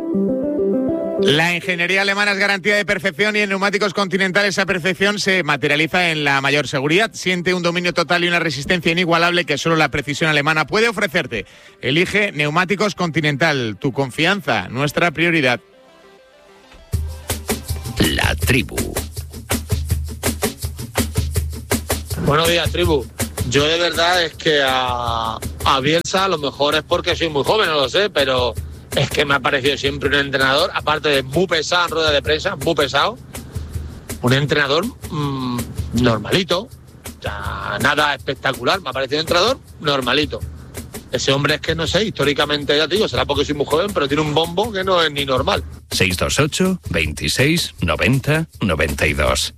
La ingeniería alemana es garantía de perfección y en neumáticos Continental esa perfección se materializa en la mayor seguridad. Siente un dominio total y una resistencia inigualable que solo la precisión alemana puede ofrecerte. Elige neumáticos Continental, tu confianza, nuestra prioridad. La tribu. Buenos días, tribu. Yo de verdad es que a Bielsa a lo mejor es porque soy muy joven, no lo sé, pero es que me ha parecido siempre un entrenador, aparte de muy pesado en rueda de prensa, muy pesado, un entrenador normalito, o sea, nada espectacular, me ha parecido un entrenador normalito. Ese hombre es que no sé, históricamente ya te digo, será porque soy muy joven, pero tiene un bombo que no es ni normal. 628 26 90 92.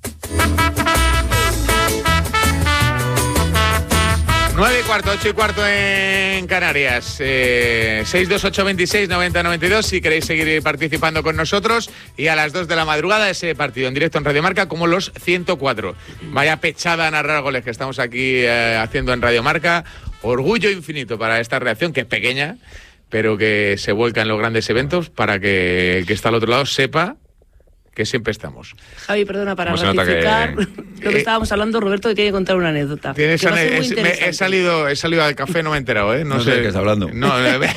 9:15, 8:15 en Canarias. 628 26 90 92 si queréis seguir participando con nosotros. Y a las 2 de la madrugada ese partido en directo en Radio Marca como los 104. Vaya pechada a narrar goles que estamos aquí haciendo en Radio Marca. Orgullo infinito para esta reacción que es pequeña, pero que se vuelca en los grandes eventos para que el que está al otro lado sepa que siempre estamos. Javi, perdona, para ratificar lo que estábamos hablando, Roberto te tiene que contar una anécdota. He salido al café, no me he enterado, ¿eh? No sé de qué está hablando. No.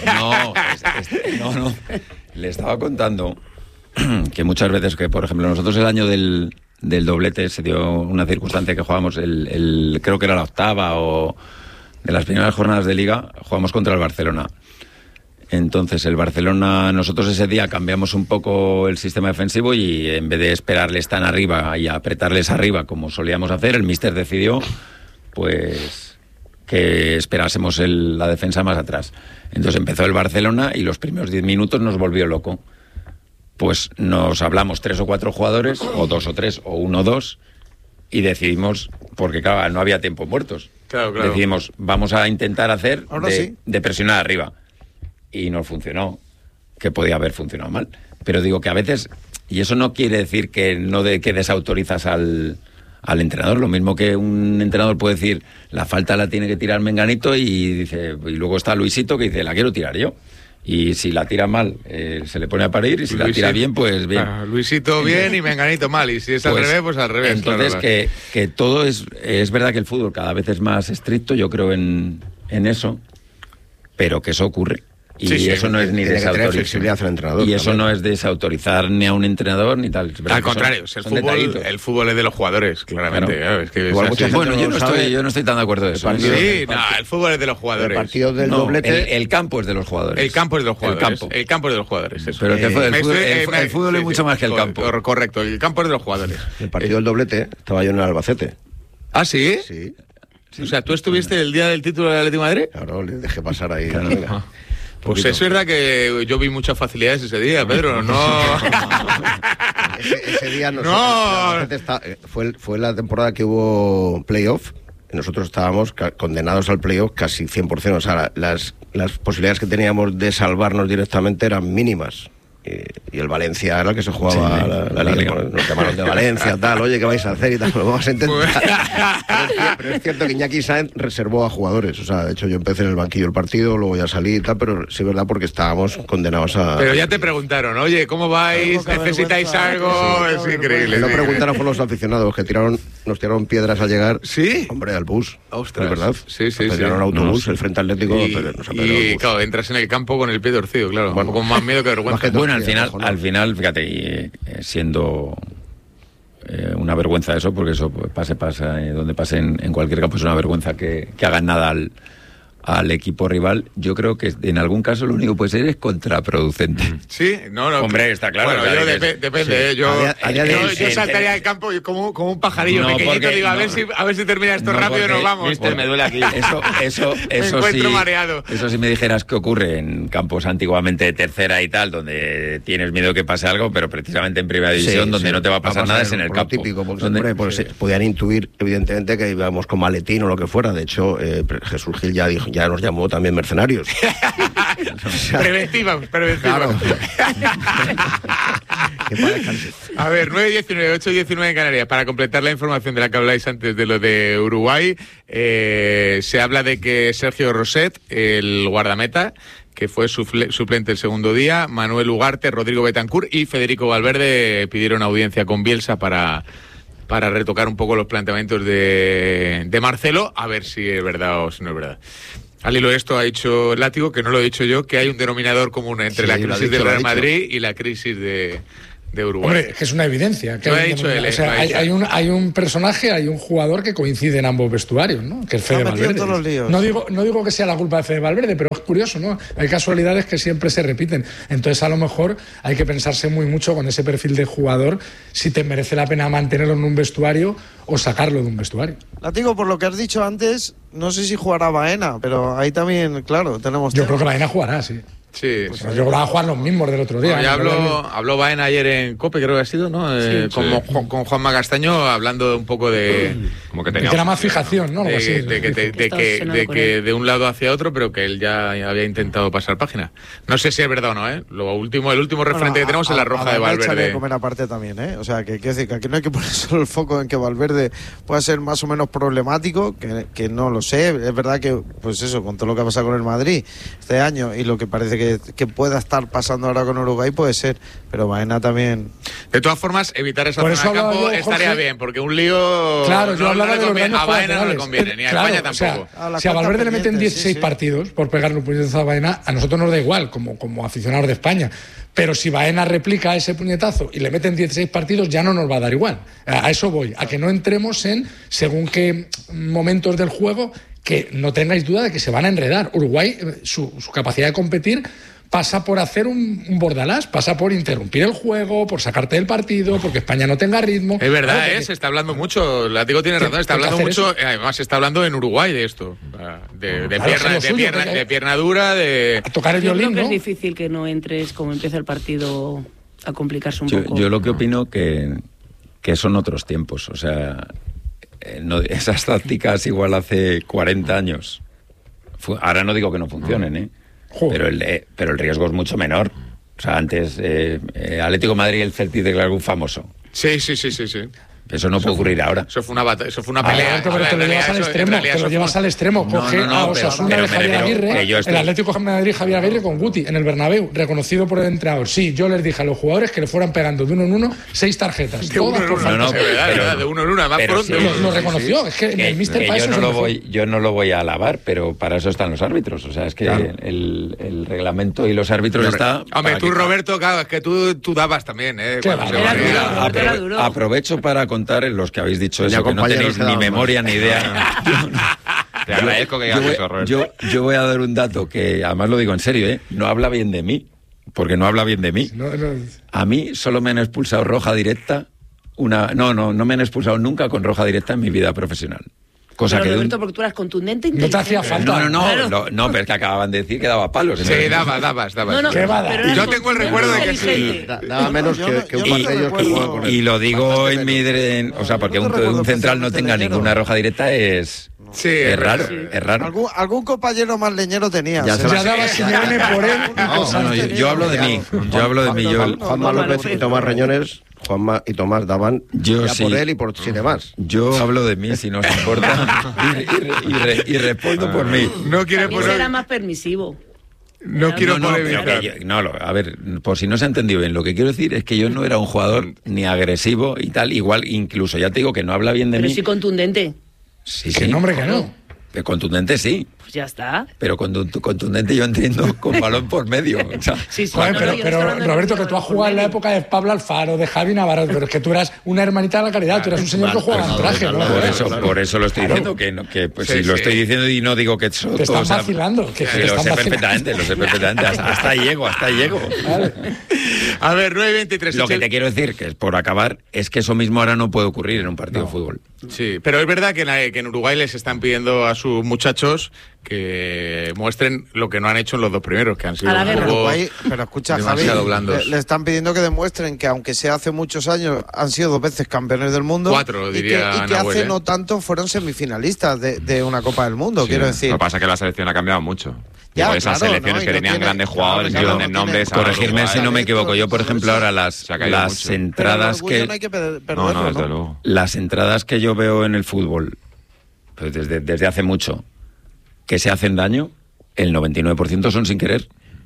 Le estaba contando que muchas veces, que por ejemplo nosotros el año del doblete se dio una circunstancia que jugábamos, creo que era la octava o de las primeras jornadas de Liga, jugamos contra el Barcelona. Entonces el Barcelona, nosotros ese día cambiamos un poco el sistema defensivo y en vez de esperarles tan arriba y apretarles arriba como solíamos hacer, el míster decidió pues que esperásemos la defensa más atrás. Entonces empezó el Barcelona y los primeros 10 minutos nos volvió loco. Pues nos hablamos 3 o 4 jugadores, o 2 o 3, o 1 o 2, y decidimos, porque claro, no había tiempo muertos. Claro. Decidimos, vamos a intentar hacer sí. de presionar arriba. Y no funcionó, que podía haber funcionado mal. Pero digo que a veces, y eso no quiere decir que que desautorizas al entrenador, lo mismo que un entrenador puede decir, la falta la tiene que tirar Menganito y luego está Luisito que dice, la quiero tirar yo. Y si la tira mal, se le pone a parir, y si la tira bien, pues bien. Luisito bien y Menganito mal, y si es al revés, pues al revés. Entonces, claro. Que todo es verdad que el fútbol cada vez es más estricto, yo creo en eso, pero que eso ocurre. Y eso no es ni desautorizar. Y eso no es desautorizar ni a un entrenador ni tal. Al contrario, el fútbol es de los jugadores, claramente. Claro. Es que bueno, yo no estoy tan de acuerdo de eso. El fútbol es de los jugadores. El partido del doblete. El campo es de los jugadores. El campo es de los jugadores. El campo es de los jugadores. Eso. Pero el fútbol es mucho más que el campo. Correcto, el campo es de los jugadores. El partido del doblete estaba yo en el Albacete. ¿Ah, sí? Sí. O sea, ¿tú estuviste el día del título del Atlético de Madrid? Claro, le dejé pasar ahí. Claro. Pues es verdad que yo vi muchas facilidades ese día, Pedro, no... ese día fue la temporada que hubo playoff, y nosotros estábamos condenados al playoff casi 100%, o sea, las posibilidades que teníamos de salvarnos directamente eran mínimas. Y el Valencia era el que se jugaba la Liga. Nos llamaron de Valencia, tal, oye, ¿qué vais a hacer? Y tal, lo vamos a intentar. Pero es cierto que Iñaki Sáenz reservó a jugadores. O sea, de hecho, yo empecé en el banquillo el partido, luego ya salí y tal, pero sí es verdad porque estábamos condenados a... Pero ya te preguntaron, oye, ¿cómo vais? ¿Necesitáis algo? Sí, es increíble. No preguntaron por los aficionados, que nos tiraron piedras al llegar. ¿Sí? Hombre, al bus. Ostras. ¿Es verdad? Sí. Tiraron autobús, el Frente Atlético, y claro, entras en el campo con el pie torcido, claro. Bueno, con más miedo que vergüenza. Bueno, al final, fíjate, siendo una vergüenza eso, porque eso pasa donde pase en cualquier campo, es una vergüenza que hagan nada al equipo rival. Yo creo que en algún caso lo único que puede ser es contraproducente. Sí, no. Hombre, está claro. Bueno, yo depende, sí. Yo saltaría del campo como un pajarillo pequeñito, digo, a ver si termina esto rápido y nos vamos. Mister, me duele aquí. Eso me encuentro mareado. Eso si me dijeras que ocurre en campos antiguamente de tercera y tal, donde tienes miedo que pase algo, pero precisamente en primera división, donde no te va a pasar nada, es en el campo. Típico, porque podían intuir, evidentemente, que íbamos con maletín o lo que fuera. De hecho, Jesús Gil ya nos llamó también mercenarios. Preventivos. Claro. A ver, 9:19, 8:19 en Canarias. Para completar la información de la que habláis antes de lo de Uruguay, se habla de que Sergio Roset, el guardameta, que fue suplente el segundo día, Manuel Ugarte, Rodrigo Betancur y Federico Valverde pidieron audiencia con Bielsa para retocar un poco los planteamientos de Marcelo, a ver si es verdad o si no es verdad. Al hilo de esto ha dicho Látigo, que no lo he dicho yo, que hay un denominador común entre la crisis del Real Madrid y la crisis de Uruguay. Hombre, es que es una evidencia. Que lo ha dicho él. O sea, hay un personaje, hay un jugador que coincide en ambos vestuarios, ¿no? Que es Fede Valverde. Todos los líos. No digo que sea la culpa de Fede Valverde, pero es curioso, ¿no? Hay casualidades que siempre se repiten. Entonces, a lo mejor hay que pensarse muy mucho con ese perfil de jugador si te merece la pena mantenerlo en un vestuario o sacarlo de un vestuario. Látigo, por lo que has dicho antes, no sé si jugará Baena, pero ahí también, claro, tenemos... Yo creo que Baena jugará, sí. Sí, pues yo creo que van a jugar los mismos del otro día. Bueno, ya habló Baena ayer en COPE, creo que ha sido, ¿no? Con Juanma Castaño, hablando un poco de... Como que tenía más fijación, ¿no? De que de un lado hacia otro, pero que él ya había intentado pasar página. No sé si es verdad o no, ¿eh? El último referente que tenemos es la roja de Valverde. Que comer aparte también, ¿eh? O sea, que quiero decir que aquí no hay que poner solo el foco en que Valverde pueda ser más o menos problemático, que no lo sé. Es verdad que, pues eso, con todo lo que ha pasado con el Madrid este año y lo que parece que pueda estar pasando ahora con Uruguay puede ser, pero Baena también. De todas formas, evitar esa zona de campo estaría bien, porque un lío. Claro, yo hablaba de los daños a Baena no le conviene, ni a España tampoco. O sea, si a Valverde le meten 16 partidos por pegarle un puñetazo a Baena, a nosotros nos da igual, como aficionados de España. Pero si Baena replica ese puñetazo y le meten 16 partidos, ya no nos va a dar igual. A eso voy, a que no entremos en según qué momentos del juego que no tengáis duda de que se van a enredar. Uruguay, su capacidad de competir pasa por hacer un bordalás, pasa por interrumpir el juego, por sacarte del partido, porque España no tenga ritmo. Es verdad, se está hablando mucho, Látigo tiene razón, está hablando mucho, además se está hablando en Uruguay de esto, de pierna dura, de... A tocar el violín, creo que es difícil que no entres como empieza el partido a complicarse un poco. Yo lo que opino que son otros tiempos, o sea, esas tácticas igual hace 40 años, ahora no digo que no funcionen, pero el riesgo es mucho menor. O sea, antes Atlético de Madrid y el Celtic de Glasgow famoso. Sí. Eso no puede ocurrir ahora. Eso fue una pelea. Pero te lo llevas al extremo. Te lo llevas al extremo. Coge a Osasuna de Javier Aguirre, el Atlético de Madrid Javier Aguirre con Guti en el Bernabéu, reconocido por el entrenador. Sí, yo les dije a los jugadores que le fueran pegando de uno en uno 6 tarjetas. De uno en uno. De uno en uno. Además, lo reconoció. Es que el míster para eso yo no lo voy a alabar, pero para eso están los árbitros. O sea, es que el reglamento y los árbitros está... Hombre, tú, Roberto, claro, es que tú dabas también, Aprovecho para contar en los que habéis dicho eso, que no tenéis ni memoria ni idea. Te agradezco que digas eso, Roberto. Yo voy a dar un dato que además lo digo en serio, no habla bien de mí, porque no habla bien de mí. A mí solo me han expulsado roja directa, no me han expulsado nunca con roja directa en mi vida profesional. Cosa pero que Roberto, porque tú eras contundente. No te hacía falta. No, pero es que acababan de decir que daba palos. Sí, dabas. Yo tengo el recuerdo de que sí. Daba menos que un par de ellos que jugaban con él. Y lo digo en mi... O sea, porque un central no tenga ninguna roja directa es raro. Es raro. Algún compañero más leñero tenía. Ya daba Simeone por él. Yo hablo de mí. Juanma López y Tomás Reñones... Juanma y Tomás daban por él y por 7 más. Yo hablo de mí, si no os importa, y respondo por mí. No quiere poner... será más permisivo. No quiero polemizar. A ver, por si no se ha entendido bien, lo que quiero decir es que yo no era un jugador ni agresivo y tal, igual incluso, ya te digo que no habla bien de mí. Pero sí contundente. Sí. ¿Qué nombre que no? Contundente sí. Pues ya está. Pero contundente yo entiendo con balón por medio. O sea, pero Roberto, que tú has jugado en la época de Pablo Alfaro, de Javi Navarro, pero es que tú eras una hermanita de la caridad, tú eras un señor que jugaba en traje, ¿no? Por eso lo estoy diciendo, que pues, si lo estoy diciendo y no digo que eso... Te están vacilando. Lo sé perfectamente. Hasta ahí llego. Vale. A ver, 9:23. Lo que te quiero decir, que es por acabar, es que eso mismo ahora no puede ocurrir en un partido de fútbol. Sí, pero es verdad que en Uruguay les están pidiendo a sus muchachos que muestren lo que no han hecho en los 2 primeros, que han sido Uruguay, pero escucha, Javi, le están pidiendo que demuestren que aunque sea hace muchos años, han sido 2 veces campeones del mundo. 4, diría y que hace no tanto fueron semifinalistas de una Copa del Mundo, quiero decir. Lo que pasa es que la selección ha cambiado mucho. Esas claro, selecciones que tenían grandes jugadores, grandes nombres. Corregirme si no me equivoco. Yo, por ejemplo, ahora las entradas que... No hay que perderlo, desde luego. Las entradas que yo veo en el fútbol, pues desde hace mucho, que se hacen daño, el 99% son sin querer.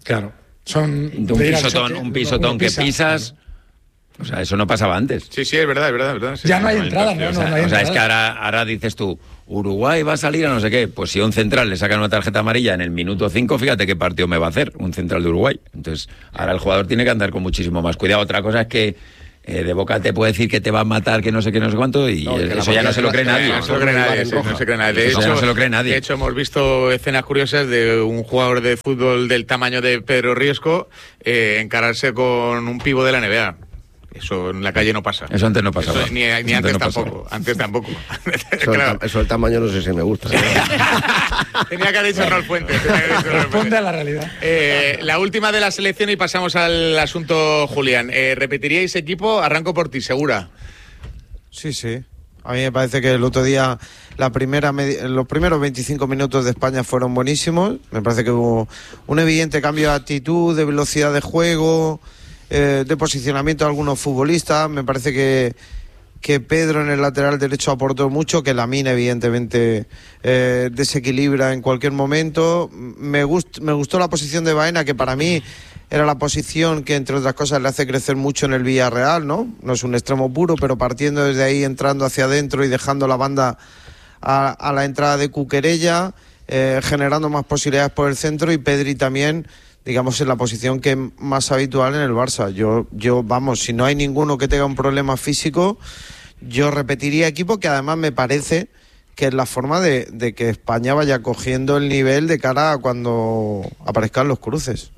Claro. Son un pisotón que pisas. O sea, eso no pasaba antes. Sí, es verdad. Sí, ya no hay entrada, no hay entrada. O sea, es que ahora dices tú, Uruguay va a salir a no sé qué. Pues si a un central le sacan una tarjeta amarilla en el minuto 5, fíjate qué partido me va a hacer un central de Uruguay. Entonces, ahora el jugador tiene que andar con muchísimo más cuidado. Otra cosa es que de boca te puede decir que te va a matar, que no sé qué, no sé cuánto, y eso ya no se lo cree nadie. No se lo cree nadie. De hecho, hemos visto escenas curiosas de un jugador de fútbol del tamaño de Pedro Riesco encararse con un pivo de la NBA. Eso en la calle no pasa. Eso antes no pasaba. Ni antes tampoco. Antes tampoco. Eso el tamaño no sé si me gusta. Tenía que haber dicho Raúl Fuentes. Responde a la realidad. La última de la selección y pasamos al asunto, Julián. ¿Repetiríais equipo? Arranco por ti, ¿segura? Sí. A mí me parece que el otro día los primeros 25 minutos de España fueron buenísimos. Me parece que hubo un evidente cambio de actitud, de velocidad de juego, de posicionamiento de algunos futbolistas. Me parece que Pedro en el lateral derecho aportó mucho, que Lamine evidentemente desequilibra en cualquier momento. Me gustó la posición de Baena, que para mí era la posición que, entre otras cosas, le hace crecer mucho en el Villarreal, ¿no? No es un extremo puro, pero partiendo desde ahí, entrando hacia adentro y dejando la banda a la entrada de Cuquerella, generando más posibilidades por el centro, y Pedri también, digamos, en la posición que es más habitual en el Barça. Yo vamos, si no hay ninguno que tenga un problema físico, yo repetiría equipo, que además me parece que es la forma de que España vaya cogiendo el nivel de cara a cuando aparezcan los cruces.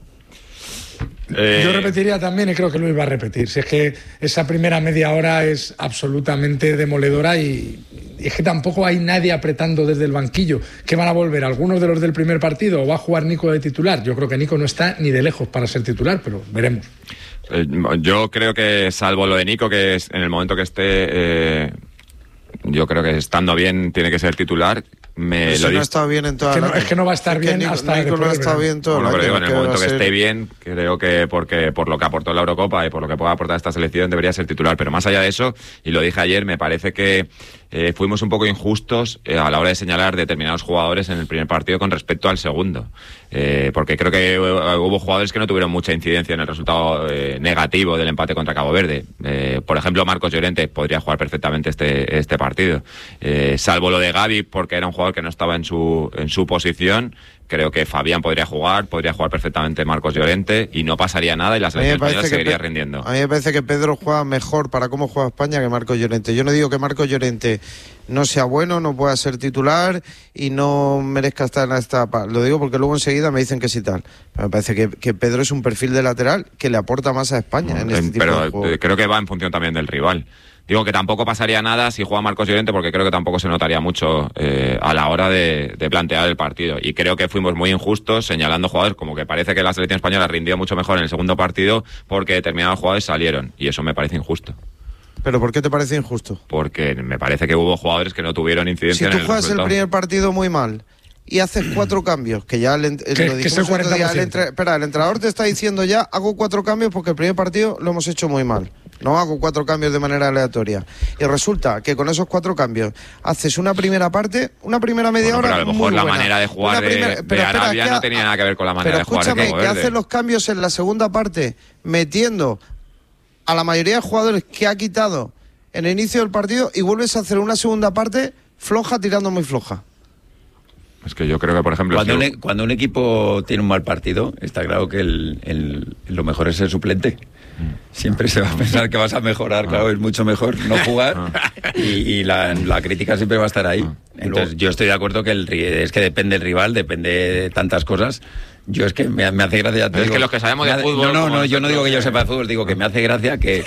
Yo repetiría también, y creo que Luis va a repetir. Si es que esa primera media hora es absolutamente demoledora y es que tampoco hay nadie apretando desde el banquillo. ¿Qué van a volver? ¿Algunos de los del primer partido o va a jugar Nico de titular? Yo creo que Nico no está ni de lejos para ser titular, pero veremos. Yo creo que, salvo lo de Nico, que es en el momento que esté, yo creo que estando bien tiene que ser titular. No ha estado bien en toda es que no va a estar bien hasta Nico no ha estado bien todo el año. Pero digo, en el momento que esté bien, creo que porque por lo que aportó la Eurocopa y por lo que pueda aportar esta selección debería ser titular. Pero más allá de eso, y lo dije ayer, me parece que fuimos un poco injustos a la hora de señalar determinados jugadores en el primer partido con respecto al segundo. Porque creo que hubo jugadores que no tuvieron mucha incidencia en el resultado negativo del empate contra Cabo Verde. Por ejemplo, Marcos Llorente podría jugar perfectamente este partido. Salvo lo de Gavi, porque era un jugador que no estaba en su posición. Creo que Fabián podría jugar perfectamente Marcos Llorente y no pasaría nada y la selección española seguiría rindiendo. A mí me parece que Pedro juega mejor para cómo juega España que Marcos Llorente. Yo no digo que Marcos Llorente no sea bueno, no pueda ser titular y no merezca estar en esta etapa. Lo digo porque luego enseguida me dicen que sí tal. Pero me parece que Pedro es un perfil de lateral que le aporta más a España en este tipo de juego. Pero creo que va en función también del rival. Digo que tampoco pasaría nada si juega Marcos Llorente, porque creo que tampoco se notaría mucho a la hora de plantear el partido. Y creo que fuimos muy injustos señalando jugadores, como que parece que la selección española rindió mucho mejor en el segundo partido porque determinados jugadores salieron. Y eso me parece injusto. ¿Pero por qué te parece injusto? Porque me parece que hubo jugadores que no tuvieron incidencia en el resultado. Si tú juegas el primer partido muy mal y haces 4 cambios, que ya lo dijimos el otro día, el entrenador te está diciendo ya, hago 4 cambios porque el primer partido lo hemos hecho muy mal. No hago 4 cambios de manera aleatoria. Y resulta que con esos 4 cambios haces una primera parte, una primera media hora. Pero a lo mejor la manera de jugar de Arabia no tenía nada que ver con la manera de jugar de Cabo Verde. Que haces los cambios en la segunda parte metiendo a la mayoría de jugadores que ha quitado en el inicio del partido y vuelves a hacer una segunda parte floja, tirando muy floja. Es que yo creo que, por ejemplo... Cuando un equipo tiene un mal partido, está claro que lo mejor es el suplente. Siempre se va a pensar que vas a mejorar, claro, es mucho mejor no jugar y la crítica siempre va a estar ahí. Entonces yo estoy de acuerdo que es que depende del rival, depende de tantas cosas. Yo es que me hace gracia... Es que los que sabemos de fútbol... No, yo no digo que yo sepa de fútbol, digo que me hace gracia que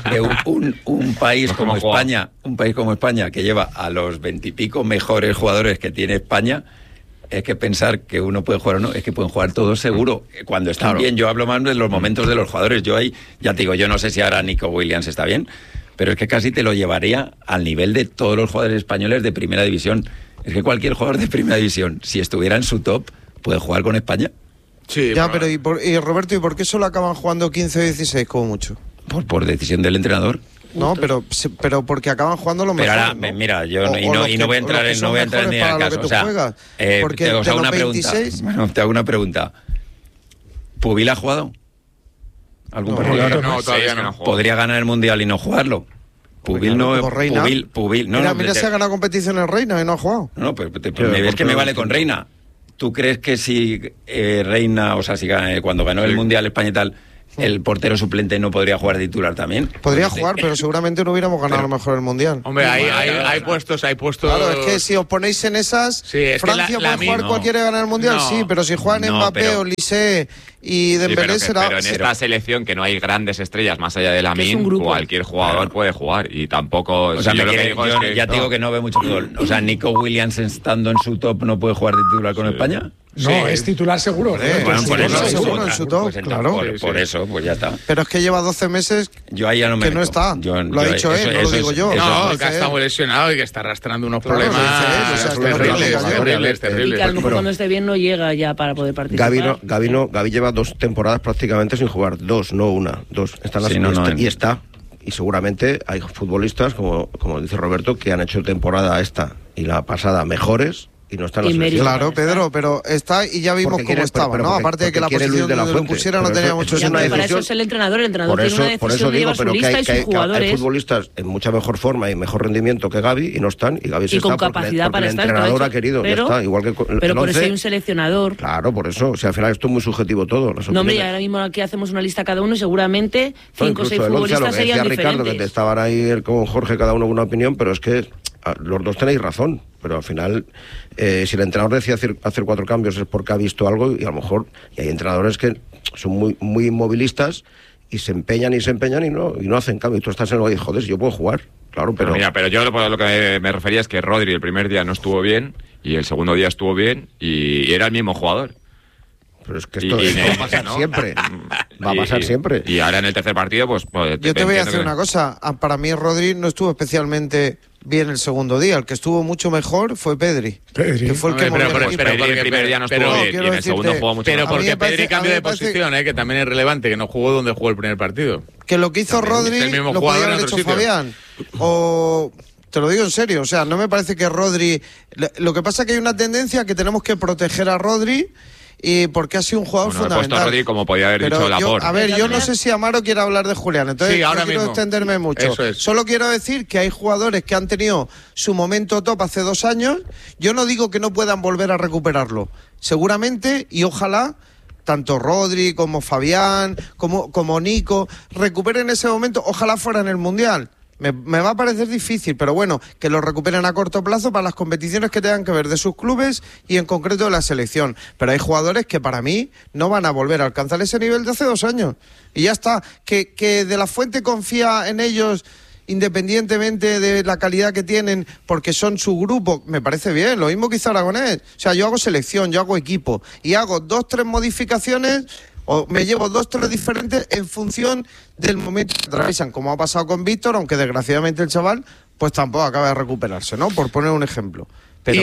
un país como España, que lleva a los 20 y pico mejores jugadores que tiene España, es que pensar que uno puede jugar o no, es que pueden jugar todos seguro. Cuando están bien, yo hablo más de los momentos de los jugadores. Yo ahí, ya te digo, yo no sé si ahora Nico Williams está bien, pero es que casi te lo llevaría al nivel de todos los jugadores españoles de primera división. Es que cualquier jugador de primera división, si estuviera en su top, puede jugar con España. Sí, ya, pero y Roberto, ¿y por qué solo acaban jugando 15 o 16 como mucho? Por decisión del entrenador. No, pero porque acaban jugando lo mejor. Pero ahora, ¿no? Mira, yo no voy a entrar en el caso. O sea, porque te hago una pregunta. Bueno, te hago una pregunta. ¿Pubil ha jugado? ¿Algún partido? No, todavía no. Podría ganar el Mundial y no jugarlo. Pubil no. Pubil, no. Mira, se ha ganado competiciones Reina y no ha jugado. No, pero es que me vale con Reina. ¿Tú crees que si Reina, o sea, si cuando ganó el Mundial España y tal, el portero suplente no podría jugar de titular también? Podría jugar, pero seguramente no hubiéramos ganado a lo mejor el Mundial. Hombre, hay puestos. Claro, es que si os ponéis en esas, Francia puede jugar cualquiera y ganar el Mundial, sí, pero si juegan Mbappé, Olise y Dembélé será... Pero en esta selección que no hay grandes estrellas más allá de Lamine, cualquier jugador puede jugar y tampoco... O sea, ya te digo que no ve mucho fútbol. O sea, Nico Williams estando en su top no puede jugar de titular con España. No, es titular seguro. Por eso seguro en su top, claro. Por eso, pues ya está. Pero es que lleva 12 meses yo ahí ya no me que no está. Lo ha dicho él, no lo digo yo. No, que está muy lesionado y que está arrastrando unos problemas terribles. Y que a lo mejor cuando esté bien no llega ya para poder participar. Gavi lleva 2 temporadas prácticamente sin jugar. 2, no una. 2. Y está. Y seguramente hay futbolistas, como dice Roberto, que han hecho temporada esta y la pasada mejores y no están en la selección. Claro, Pedro, pero está y ya vimos cómo estaba, ¿no? Aparte de que la posición donde lo pusiera no tenía mucho sentido. Para eso es el entrenador tiene una decisión de llevar su lista y sus jugadores. Hay futbolistas en mucha mejor forma y mejor rendimiento que Gavi y no están, y Gavi sí y está con capacidad porque para el estar, entrenador ha querido, ya está, igual que pero por eso hay un seleccionador. Claro, por eso, o sea, al final esto es muy subjetivo todo. No, hombre, y ahora mismo aquí hacemos una lista cada uno y seguramente 5 o 6 futbolistas serían diferentes. Ricardo, que estaban ahí con Jorge, cada uno con una opinión, pero es que los dos tenéis razón, pero al final si el entrenador decide hacer 4 cambios es porque ha visto algo y a lo mejor hay entrenadores que son muy inmovilistas y se empeñan y no hacen cambio y tú estás en el y joder, yo puedo jugar, claro, pero... Pero yo lo que me refería es que Rodri el primer día no estuvo bien y el segundo día estuvo bien y era el mismo jugador. Pero es que esto va a pasar siempre. Va a pasar siempre. Y ahora en el tercer partido, pues yo te voy a decir una cosa. Para mí Rodri no estuvo especialmente bien el segundo día. El que estuvo mucho mejor fue Pedri. Que fue el que pero el primer día no estuvo bien y en el segundo jugó mucho pero mejor. Porque Pedri cambió de posición, que también es relevante, que no jugó donde jugó el primer partido. Que lo que hizo Rodri lo podía haber hecho Fabián. O... Te lo digo en serio, o sea, no me parece que Rodri... Lo que pasa es que hay una tendencia que tenemos que proteger a Rodri y porque ha sido un jugador fundamental. He puesto a Rodri como podía haber dicho Laporte. A ver, yo no sé si Amaro quiere hablar de Julián, entonces sí, ahora no quiero extenderme mucho. Solo quiero decir que hay jugadores que han tenido su momento top hace 2 años. Yo no digo que no puedan volver a recuperarlo. Seguramente, y ojalá, tanto Rodri como Fabián, como Nico, recuperen ese momento, ojalá fuera en el Mundial. Me va a parecer difícil, pero bueno, que lo recuperen a corto plazo para las competiciones que tengan que ver de sus clubes y en concreto de la selección. Pero hay jugadores que para mí no van a volver a alcanzar ese nivel de hace 2 años. Y ya está, que De La Fuente confía en ellos independientemente de la calidad que tienen, porque son su grupo, me parece bien, lo mismo que hizo Aragonés. O sea, yo hago selección, yo hago equipo y hago 2-3 modificaciones o me llevo 2-3 diferentes en función del momento que atraviesan, como ha pasado con Víctor, aunque desgraciadamente el chaval pues tampoco acaba de recuperarse, ¿no? Por poner un ejemplo. Pero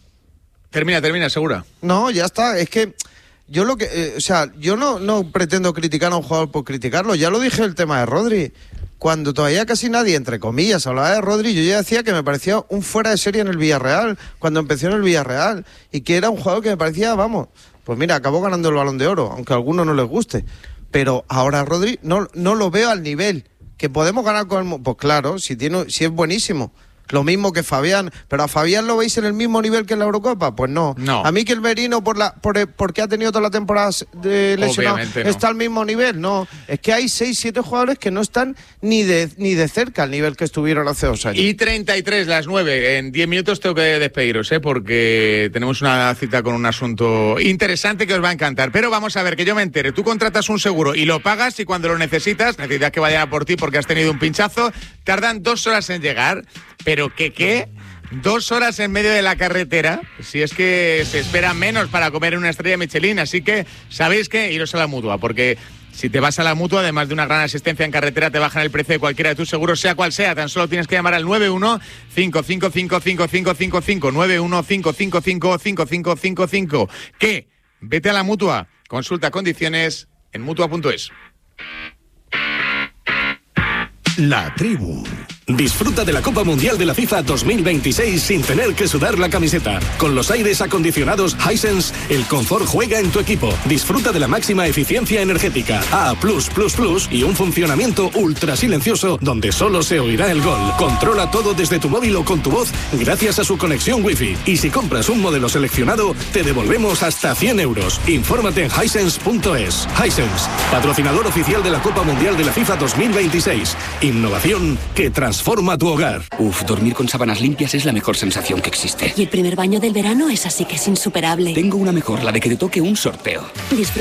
Termina, segura. No, ya está, es que yo lo que, yo no pretendo criticar a un jugador por criticarlo, ya lo dije el tema de Rodri. Cuando todavía casi nadie, entre comillas, hablaba de Rodri, yo ya decía que me parecía un fuera de serie en el Villarreal, cuando empezó en el Villarreal, y que era un jugador que me parecía, pues mira, acabó ganando el Balón de Oro, aunque a algunos no les guste. Pero ahora Rodri no lo veo al nivel que podemos ganar con el... Pues claro, si es buenísimo. Lo mismo que Fabián, pero a Fabián lo veis en el mismo nivel que en la Eurocopa, pues no. A mí que el Merino porque ha tenido toda la temporada de lesionado está al mismo nivel, no. Es que hay 6-7 jugadores que no están ni de cerca al nivel que estuvieron hace 2 años. Y 33, las 9. En 10 minutos tengo que despediros, porque tenemos una cita con un asunto interesante que os va a encantar. Pero vamos a ver, que yo me entere. Tú contratas un seguro y lo pagas y cuando lo necesitas que vayan a por ti porque has tenido un pinchazo, tardan 2 horas en llegar. Pero ¿qué? 2 horas en medio de la carretera, si es que se espera menos para comer una estrella Michelin, así que ¿sabéis qué? Iros a la Mutua, porque si te vas a la Mutua, además de una gran asistencia en carretera, te bajan el precio de cualquiera de tus seguros, sea cual sea. Tan solo tienes que llamar al 91-555-5555, 91-555-5555. ¿Qué? Vete a la Mutua, consulta condiciones en Mutua.es. La Tribu, Disfruta de la Copa Mundial de la FIFA 2026 sin tener que sudar la camiseta. Con los aires acondicionados Hisense, el confort juega en tu equipo. Disfruta de la máxima eficiencia energética A+++ y un funcionamiento ultra silencioso donde solo se oirá el gol. Controla todo desde tu móvil o con tu voz gracias a su conexión Wi-Fi. Y si compras un modelo seleccionado, te devolvemos hasta 100 euros. Infórmate en Hisense.es. Hisense, patrocinador oficial de la Copa Mundial de la FIFA 2026. Innovación que transforma tu hogar. Uf, dormir con sábanas limpias es la mejor sensación que existe. Y el primer baño del verano es así que es insuperable. Tengo una mejor, la de que te toque un sorteo.